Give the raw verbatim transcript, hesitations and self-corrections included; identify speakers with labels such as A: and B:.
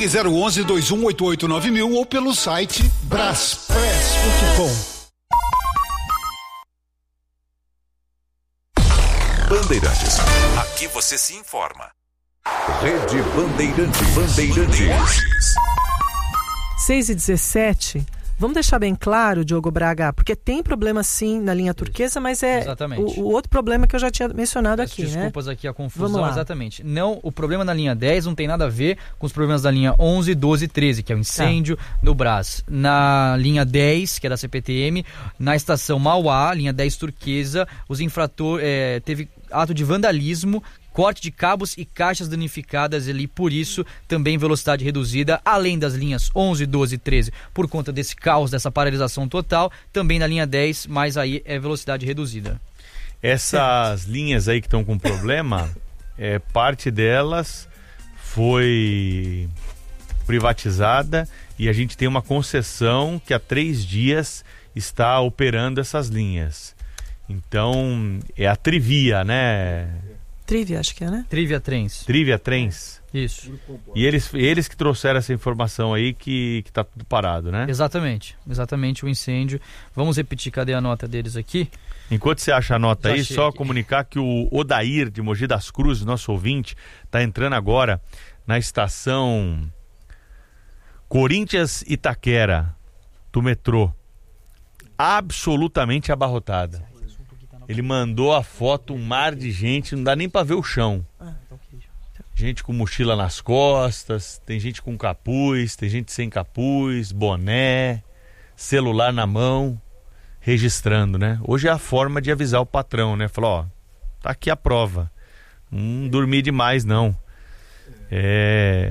A: Ligue zero onze, dois um oito oito nove mil ou pelo site braspress ponto com.
B: Bandeirantes. Aqui você se informa. Rede Bandeirantes. Bandeirantes.
C: seis e dezessete. Vamos deixar bem claro, Diogo Braga, porque tem problema sim na linha turquesa, mas é o, o outro problema que eu já tinha mencionado aqui,
D: Desculpas
C: né?
D: Desculpas aqui a confusão, exatamente. Não, o problema na linha dez não tem nada a ver com os problemas da linha onze, doze e treze, que é o incêndio tá. no Brás. Na linha dez, que é da C P T M, na estação Mauá, linha dez turquesa, os infratores, é, teve ato de vandalismo, corte de cabos e caixas danificadas ali, por isso também velocidade reduzida, além das linhas onze, doze e treze, por conta desse caos, dessa paralisação total, também na linha dez, mas aí é velocidade reduzida.
E: Essas certo. linhas aí que estão com problema, é, parte delas foi privatizada e a gente tem uma concessão que há três dias está operando essas linhas. Então, é a Trivia, né?
C: Trivia, acho que é, né?
D: Trivia Trens.
E: Trivia Trens.
D: Isso.
E: E eles, eles que trouxeram essa informação aí que, que tá tudo parado, né?
D: Exatamente. Exatamente o incêndio. Vamos repetir, cadê a nota deles aqui?
E: Enquanto você acha a nota
D: Já
E: aí,
D: achei
E: só
D: aqui.
E: comunicar que o Odair de Mogi das Cruzes, nosso ouvinte, tá entrando agora na estação Corinthians Itaquera, do metrô. Absolutamente abarrotada. Ele mandou a foto, um mar de gente, não dá nem pra ver o chão. Gente com mochila nas costas, tem gente com capuz, tem gente sem capuz, boné, celular na mão, registrando, né? Hoje é a forma de avisar o patrão, né? Falar, ó, tá aqui a prova. Não dormi demais, não. É,